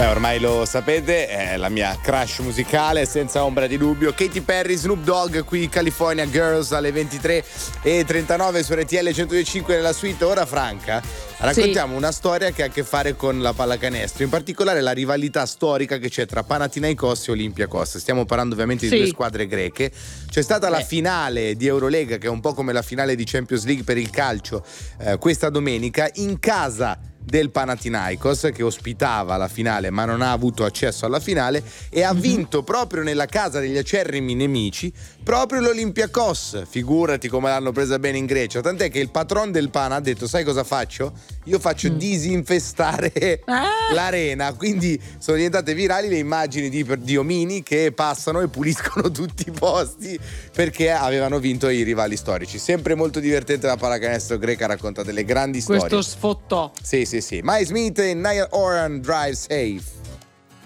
Beh, ormai lo sapete, è la mia crush musicale senza ombra di dubbio. Katy Perry, Snoop Dogg, qui California Girls alle 23:39 su RTL 102.5 nella suite. Ora Franca, raccontiamo una storia che ha a che fare con la pallacanestro, in particolare la rivalità storica che c'è tra Panathinaikos e Olympiakos. Stiamo parlando ovviamente di due squadre greche. C'è stata la finale di Eurolega, che è un po' come la finale di Champions League per il calcio, questa domenica in casa del Panathinaikos, che ospitava la finale ma non ha avuto accesso alla finale, e ha vinto proprio nella casa degli acerrimi nemici proprio l'Olympiakos. Figurati come l'hanno presa bene in Grecia, tant'è che il patron del Pana ha detto: sai cosa faccio? Io faccio disinfestare l'arena. Quindi sono diventate virali le immagini di omini che passano e puliscono tutti i posti perché avevano vinto i rivali storici. Sempre molto divertente la pallacanestro greca, racconta delle grandi storie. Questo sfottò. Sì. Miles Smith e Niall Horan, Drive Safe.